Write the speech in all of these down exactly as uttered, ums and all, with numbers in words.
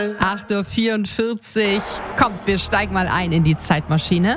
acht Uhr vierundvierzig. Kommt, wir steigen mal ein in die Zeitmaschine.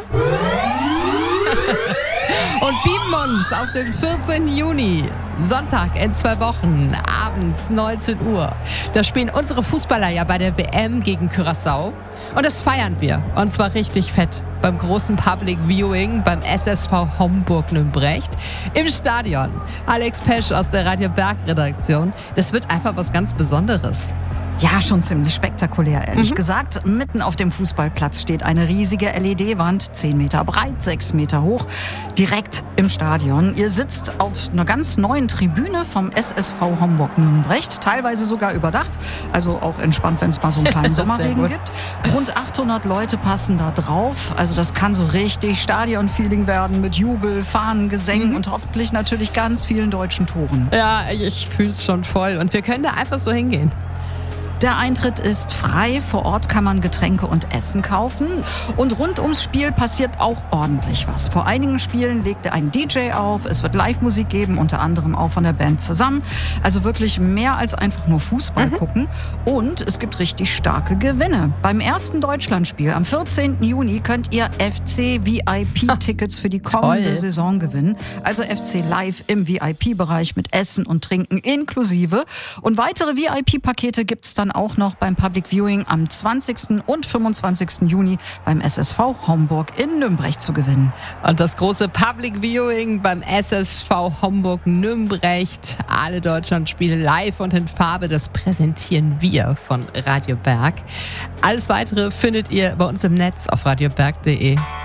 Und beamen uns auf den vierzehnten Juni. Sonntag in zwei Wochen, abends neunzehn Uhr. Da spielen unsere Fußballer ja bei der W M gegen Curaçao. Und das feiern wir. Und zwar richtig fett. Beim großen Public Viewing beim S S V Homburg-Nümbrecht im Stadion. Alex Pesch aus der Radio Berg Redaktion. Das wird einfach was ganz Besonderes. Ja, schon ziemlich spektakulär, ehrlich Mhm. gesagt. Mitten auf dem Fußballplatz steht eine riesige L E D-Wand, zehn Meter breit, sechs Meter hoch, direkt im Stadion. Ihr sitzt auf einer ganz neuen Tribüne vom S S V Homburg-Nümbrecht, teilweise sogar überdacht, also auch entspannt, wenn es mal so einen kleinen Das ist sehr Sommerregen gut. gibt. Rund achthundert Leute passen da drauf, also das kann so richtig Stadion-Feeling werden mit Jubel, Fahnen, Gesängen Mhm. und hoffentlich natürlich ganz vielen deutschen Toren. Ja, ich, ich fühl's schon voll. Und wir können da einfach so hingehen. Der Eintritt ist frei, vor Ort kann man Getränke und Essen kaufen und rund ums Spiel passiert auch ordentlich was. Vor einigen Spielen legt ein D J auf, es wird Live-Musik geben, unter anderem auch von der Band zusammen. Also wirklich mehr als einfach nur Fußball Mhm. gucken und es gibt richtig starke Gewinne. Beim ersten Deutschlandspiel am vierzehnten Juni könnt ihr F C V I P-Tickets für die kommende Toll. Saison gewinnen. Also F C Live im V I P-Bereich mit Essen und Trinken inklusive. Und weitere V I P-Pakete gibt's dann auch noch beim Public Viewing am zwanzigsten und fünfundzwanzigsten Juni beim S S V Homburg in Nümbrecht zu gewinnen. Und das große Public Viewing beim S S V Homburg-Nümbrecht. Alle Deutschlandspiele live und in Farbe, das präsentieren wir von Radio Berg. Alles Weitere findet ihr bei uns im Netz auf radioberg punkt de.